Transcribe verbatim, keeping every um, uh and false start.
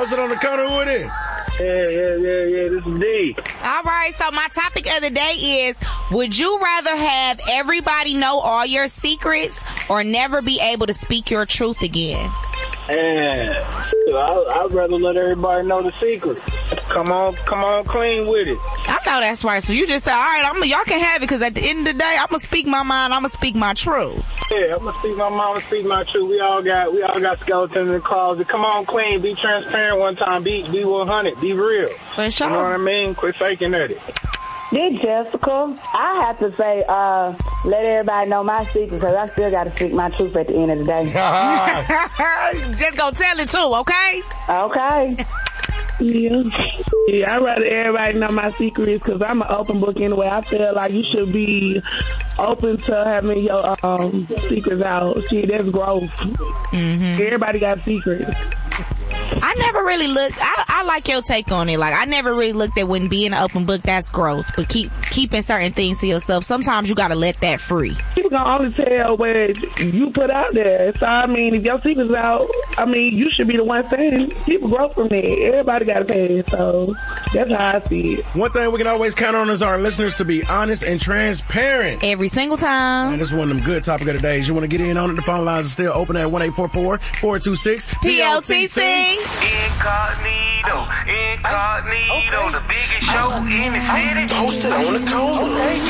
Posted on the corner. Who it is? Yeah, yeah, yeah, yeah. This is D. All right, so my topic of the day is, would you rather have everybody know all your secrets or never be able to speak your truth again? Yeah, I, I'd rather let everybody know the secret. Come on, come on clean with it. I know that's right. So you just say, all right, I'm, y'all can have it, because at the end of the day, I'm going to speak my mind, I'm going to speak my truth. Yeah, I'm going to speak my mind, I'm going to speak my truth. We all got we all got skeletons in the closet. Come on clean, be transparent one time, be, be one hundred, be real. For sure. You know what I mean? Quit faking at it. This Jessica. I have to say, uh, let everybody know my secret, because I still got to speak my truth at the end of the day. Just go tell it too, okay? Okay. Yeah. yeah, I'd rather everybody know my secrets, because I'm an open book anyway. I feel like you should be open to having your um, secrets out. See, that's growth. Mm-hmm. Everybody got secrets. I never really looked. I, I like your take on it. Like, I never really looked at when being an open book, that's growth. But keep keeping certain things to yourself. Sometimes you gotta let that free. People can only tell what you put out there. So I mean, if your secret's out, I mean, you should be the one saying. People grow from it. Everybody got to pay. So that's how I see it. One thing we can always count on is our listeners to be honest and transparent every single time. And this is one of them good topic of the days. You want to get in on it? The phone lines are still open at one eight four four, four two six, P L T C. Incognito, incognito, the biggest show in the city. Posted on the corner.